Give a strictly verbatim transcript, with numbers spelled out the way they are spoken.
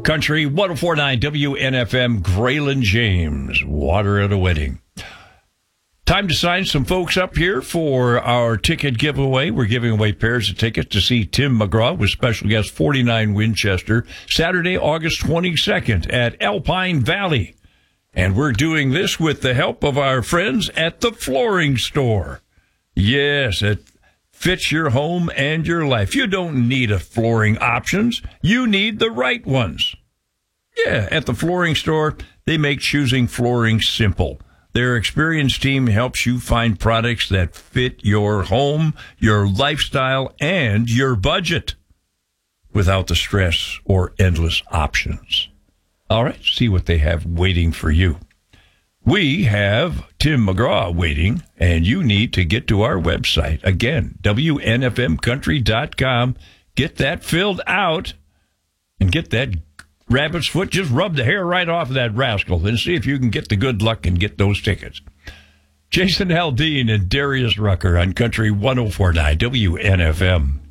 Country, one oh four point nine W N F M, Graylin James, Water at a Wedding. Time to sign some folks up here for our ticket giveaway. We're giving away pairs of tickets to see Tim McGraw with special guest forty-nine Winchester, Saturday, August twenty-second at Alpine Valley. And we're doing this with the help of our friends at the Flooring Store. Yes, it fits your home and your life. You don't need a flooring options. You need the right ones. Yeah, at the Flooring Store, they make choosing flooring simple. Their experienced team helps you find products that fit your home, your lifestyle, and your budget without the stress or endless options. All right, see what they have waiting for you. We have Tim McGraw waiting, and you need to get to our website. Again, W N F M country dot com. Get that filled out and get that rabbit's foot. Just rub the hair right off of that rascal and see if you can get the good luck and get those tickets. Jason Aldean and Darius Rucker on Country one oh four point nine W N F M.